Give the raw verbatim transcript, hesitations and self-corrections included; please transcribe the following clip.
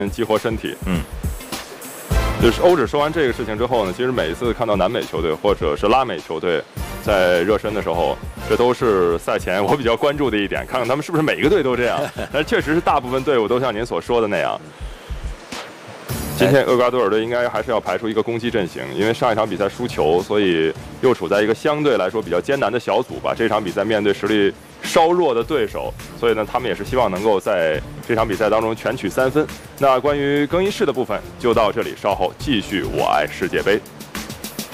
激活身体。 嗯。 就是欧指说完这个事情之后呢，其实每一次看到南美球队或者是拉美球队在热身的时候，这都是赛前我比较关注的一点，看看他们是不是每一个队都这样。但是确实是大部分队伍都像您所说的那样。今天厄瓜多尔队应该还是要排出一个攻击阵型，因为上一场比赛输球，所以又处在一个相对来说比较艰难的小组吧。这场比赛面对实力稍弱的对手，所以呢，他们也是希望能够在这场比赛当中全取三分。那关于更衣室的部分就到这里，稍后继续我爱世界杯。